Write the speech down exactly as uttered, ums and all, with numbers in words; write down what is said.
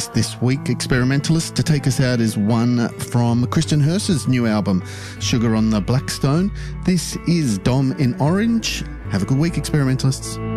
artist this week, Experimentalist. To take us out is one from Christian Hurst's new album, Sugar on the Blackstone. This is Dom in Orange. Have a good week, Experimentalists.